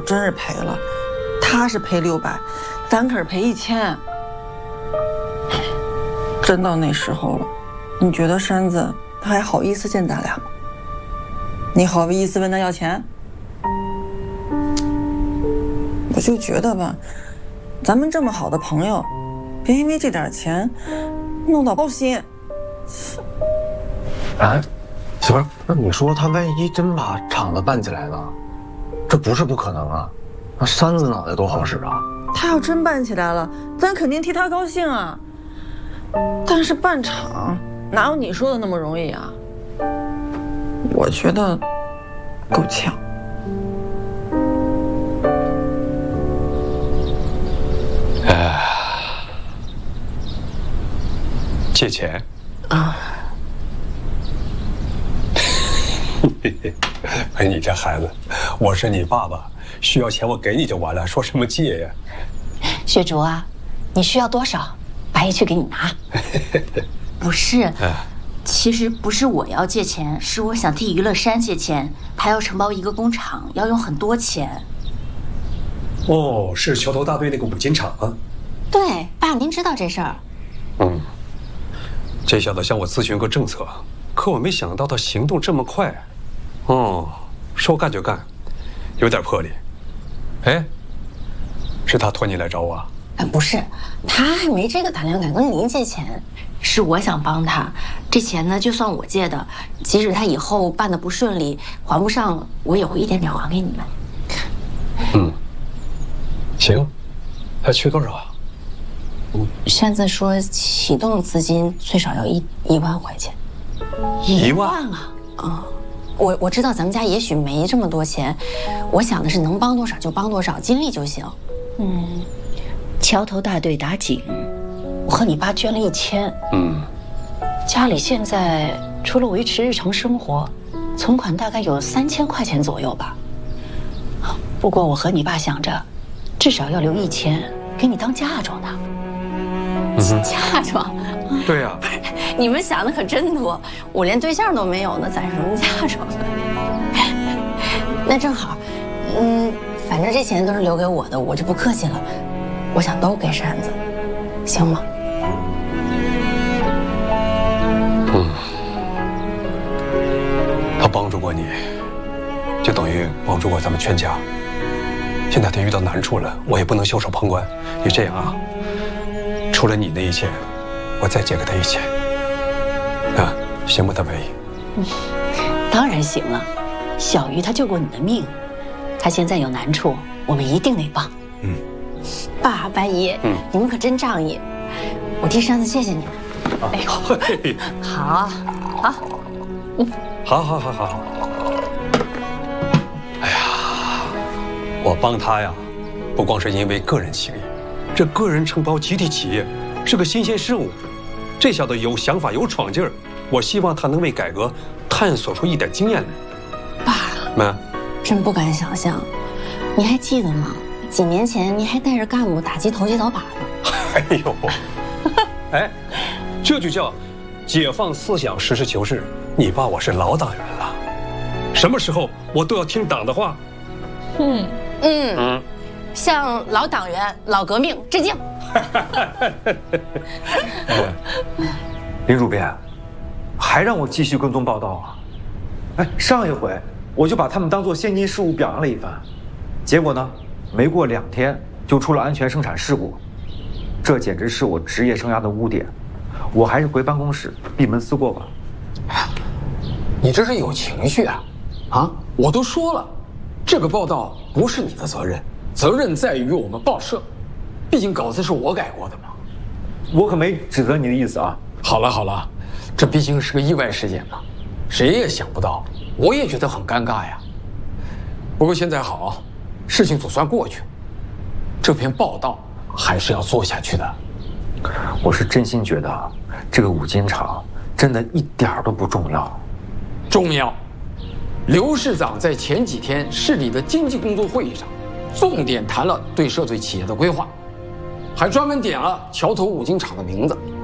真是赔了，他是赔600，咱可是赔1000。真到那时候了，你觉得山子他还好意思见咱俩吗？你好意思问他要钱？我就觉得吧，咱们这么好的朋友，别因为这点钱弄到包心。 哎，媳妇儿，那你说他万一真把厂子办起来了，这不是不可能啊。那山子脑袋多好使啊！ 他要真办起来了，咱肯定替他高兴啊。但是办厂哪有你说的那么容易啊？我觉得够呛。 借钱啊？ 哎，你这孩子，我是你爸爸，需要钱我给你就完了，说什么借呀？ 雪竹啊，你需要多少，白姨去给你拿。不是，其实不是我要借钱，是我想替娱乐山借钱，他要承包一个工厂，要用很多钱。 哦，是桥头大队那个五金厂啊？ 对，爸，您知道这事儿？ 嗯，这小子向我咨询过政策，可我没想到他行动这么快。哦，说干就干，有点魄力。哎，是他托你来找我？ 不是，他还没这个胆量敢跟您借钱，是我想帮他。这钱呢，就算我借的，即使他以后办得不顺利，还不上，我也会一点点还给你们。 嗯，行，他缺多少啊？ 山子说，启动资金最少要1万块钱。 1万啊！啊，我知道咱们家也许没这么多钱，我想的是能帮多少就帮多少，尽力就行。桥头大队打井，我和你爸捐了1000。家里现在除了维持日常生活，存款大概有3000块钱左右吧。不过我和你爸想着，至少要留1000给你当嫁妆的。嫁妆？ 对呀。 你们想的可真多，我连对象都没有呢，攒什么嫁妆？那正好，反正这钱都是留给我的，我就不客气了。我想都给山子，行吗？ 他帮助过你，就等于帮助过咱们全家。现在他遇到难处了，我也不能袖手旁观。你这样啊，除了你那1000，我再借给他1000，啊，行不，大白姨？ 当然行了，小鱼他救过你的命，他现在有难处，我们一定得帮。爸，白姨，你们可真仗义，我替山子谢谢你们。哎，好， 好。哎呀，我帮他呀，不光是因为个人情谊，这个人承包集体企业是个新鲜事物，这小子有想法有闯劲儿，我希望他能为改革探索出一点经验来。 爸， 妈， 真不敢想象，你还记得吗？几年前你还带着干部打击投机倒把呢。 哎呦，哎，这就叫解放思想，实事求是。你爸我是老党员了，什么时候我都要听党的话。 向老党员、老革命致敬。 林主编，还让我继续跟踪报道啊？哎，上一回我就把他们当做先进事物表扬了一番，结果呢，没过2天就出了安全生产事故，这简直是我职业生涯的污点。我还是回办公室闭门思过吧。 你这是有情绪啊！啊，我都说了，这个报道不是你的责任，责任在于我们报社，毕竟稿子是我改过的嘛。 我可没指责你的意思啊。 好了，这毕竟是个意外事件嘛，谁也想不到，我也觉得很尴尬呀。不过现在好，事情总算过去，这篇报道还是要做下去的。 我是真心觉得这个五金厂真的一点儿都不重要。 重要。刘市长在前几天市里的经济工作会议上，重点谈了对涉罪企业的规划，还专门点了桥头五金厂的名字。